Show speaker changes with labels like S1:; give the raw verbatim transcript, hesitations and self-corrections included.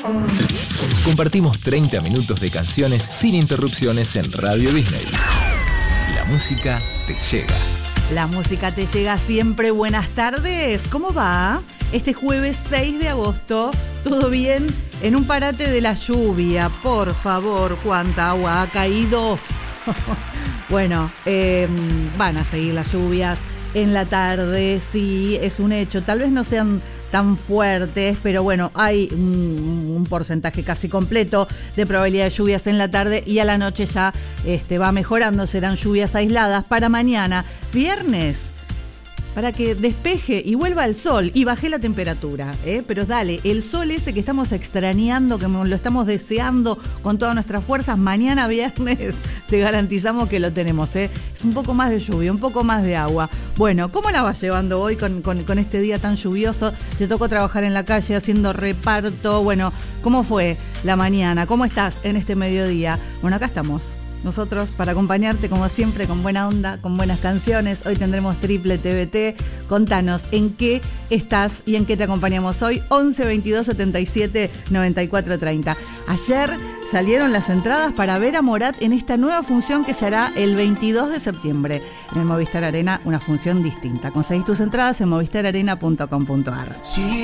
S1: Compartimos treinta minutos de canciones sin interrupciones en Radio Disney. La música te llega.
S2: La música te llega siempre. Buenas tardes. ¿Cómo va? Este jueves seis de agosto, ¿todo bien? En un parate de la lluvia, por favor, ¿cuánta agua ha caído? Bueno, eh, van a seguir las lluvias en la tarde, sí, es un hecho. Tal vez no sean tan fuertes, pero bueno, hay un, un porcentaje casi completo de probabilidad de lluvias en la tarde y a la noche ya este, va mejorando, serán lluvias aisladas para mañana, viernes, para que despeje y vuelva el sol y baje la temperatura, ¿eh? Pero dale, el sol ese que estamos extrañando, que lo estamos deseando con todas nuestras fuerzas, mañana viernes te garantizamos que lo tenemos, ¿eh? Es un poco más de lluvia, un poco más de agua. Bueno, ¿cómo la vas llevando hoy con, con, con este día tan lluvioso? Te tocó trabajar en la calle haciendo reparto. Bueno, ¿cómo fue la mañana? ¿Cómo estás en este mediodía? Bueno, acá estamos nosotros para acompañarte como siempre con buena onda, con buenas canciones. Hoy tendremos triple T V T. Contanos en qué estás y en qué te acompañamos hoy. once veintidós setenta y siete noventa y cuatro treinta. Ayer salieron las entradas para ver a Morat en esta nueva función que se hará el veintidós de septiembre en el Movistar Arena, una función distinta. Conseguís tus entradas en movistar arena punto com punto ar.